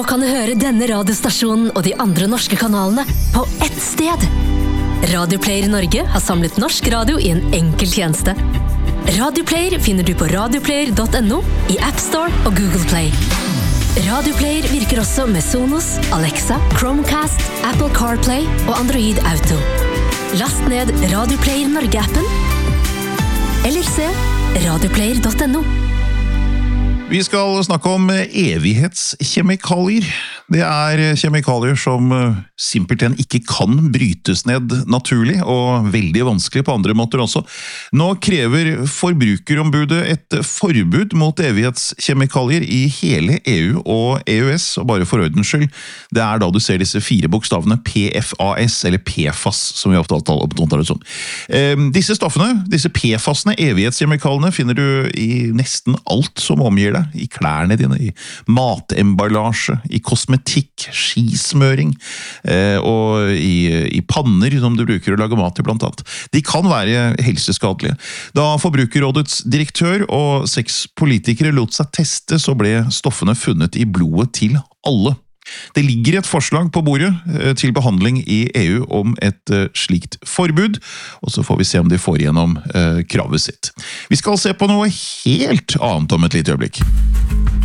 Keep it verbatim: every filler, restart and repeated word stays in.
Nå kan du høre denne radiostasjonen og de andre norske kanalene på ett sted. Radioplayer Norge har samlet norsk radio i en enkel tjeneste. Radioplayer finner du på radioplayer punktum no, i App Store og Google Play. Radioplayer virker også med Sonos, Alexa, Chromecast, Apple CarPlay og Android Auto. Last ned Radioplayer Norge-appen, eller se radioplayer punktum no. Vi skal snakke om evighetskjemikalier. Det er kjemikalier som simpelthen ikke kan brytes ned naturlig, og veldig vanskelig på andre måter også. Nå krever Forbrukerombudet et forbud mot evighetskjemikalier i hele E U og E U S, og bare for ordens skyld, det er da du ser disse fire bokstavene P F A S, eller P F A S, som vi ofte opptaler det som. Disse stoffene, disse P F A S-ene, evighetskjemikaliene, finner du i nesten alt som omgir deg. I klærne dine, i matemballasje, i kosmetikk, skismøring, eh, og i, i panner som du bruker å lage mat i blant annet. De kan være helseskadelige. Da Forbrukerrådets direktør og seks politikere lot seg teste, så ble stoffene funnet i blodet til alle. Det ligger et forslag på bordet til behandling i E U om et slikt forbud, og så får vi se om de får igjennom kravet sitt. Vi skal se på noe helt annet om et lite øyeblikk.